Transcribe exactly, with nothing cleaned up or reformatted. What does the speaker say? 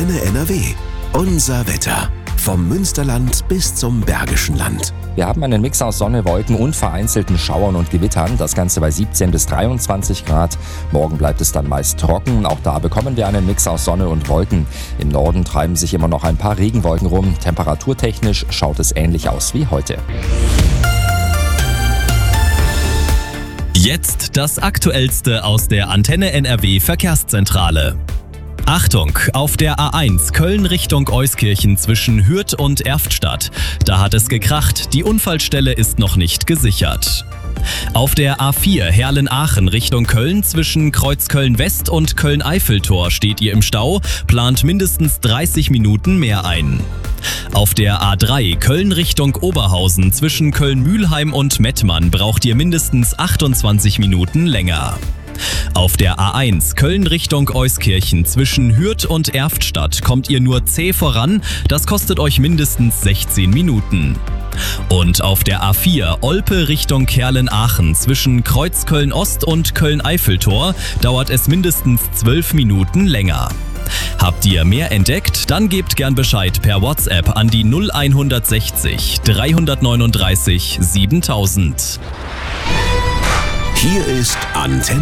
Antenne N R W. Unser Wetter. Vom Münsterland bis zum Bergischen Land. Wir haben einen Mix aus Sonne, Wolken und vereinzelten Schauern und Gewittern. Das Ganze bei siebzehn bis dreiundzwanzig Grad. Morgen bleibt es dann meist trocken. Auch da bekommen wir einen Mix aus Sonne und Wolken. Im Norden treiben sich immer noch ein paar Regenwolken rum. Temperaturtechnisch schaut es ähnlich aus wie heute. Jetzt das Aktuellste aus der Antenne N R W Verkehrszentrale. Achtung, auf der A eins Köln Richtung Euskirchen zwischen Hürth und Erftstadt. Da hat es gekracht, die Unfallstelle ist noch nicht gesichert. Auf der A vier Herlen-Aachen Richtung Köln zwischen Kreuzköln-West und Köln-Eiffeltor steht ihr im Stau, plant mindestens dreißig Minuten mehr ein. Auf der A drei Köln Richtung Oberhausen zwischen Köln-Mülheim und Mettmann braucht ihr mindestens achtundzwanzig Minuten länger. Auf der A eins Köln Richtung Euskirchen zwischen Hürth und Erftstadt kommt ihr nur zäh voran, das kostet euch mindestens sechzehn Minuten. Und auf der A vier Olpe Richtung Herlen-Aachen zwischen Kreuzköln-Ost und Köln-Eiffeltor dauert es mindestens zwölf Minuten länger. Habt ihr mehr entdeckt? Dann gebt gern Bescheid per WhatsApp an die null hundertsechzig dreihundertneununddreißig siebentausend. Hier ist Antenne